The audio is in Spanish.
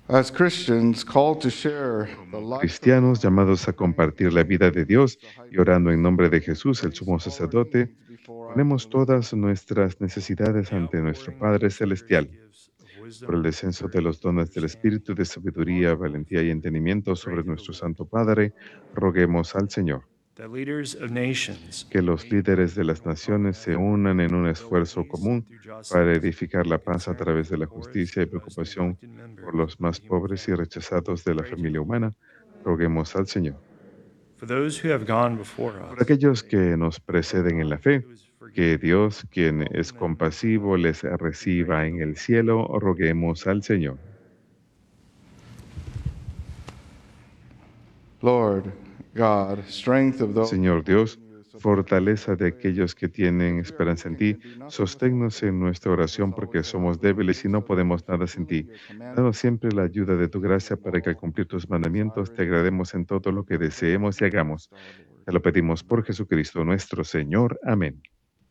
As Christians called to share the Como life of cristianos God, llamados a compartir la vida de Dios y orando en nombre de Jesús, el sumo all our sacerdote, needs before our ponemos throne of todas grace. nuestras necesidades the ante nuestro outpouring of Padre his various Celestial. gifts of Por el wisdom, descenso de los courage, and dones del understanding Espíritu de upon sabiduría, the valentía y faithful, entendimiento we pray sobre thee, O nuestro Lord, Santo Padre, roguemos al Señor. that leaders of nations Que los may líderes de unite in las one common naciones se effort unan en to un build esfuerzo peace común through para justice, edificar la paz a concern través for de the la poorest justicia y who as preocupación neglected por members los of the más human pobres y family. rechazados We de la pray thee, O familia Lord, humana, roguemos al Señor. for those who have gone before Por us, aquellos que nos O preceden en la God, fe, who is que forgiving, Dios, quien es welcome them into compasivo, heaven. les We pray reciba thee, en O el Lord. cielo, roguemos al Señor. Lord God, strength of those who Señor hope Dios, in you, support us in fortaleza our de prayers. aquellos que tienen Because we are esperanza en weak and ti, can do nothing without sosténnos you. en nuestra Help us oración porque always have the somos débiles y diligence no of the podemos faith of nada sin doing ti. your Danos commandments, siempre la ayuda de tu because gracia in para que al all cumplir tus we mandamientos desire te to do agrademos en todo your lo que will according deseemos to y the hagamos. Christ our Lord. Te lo pedimos por Amen. Jesucristo nuestro Señor. Amén.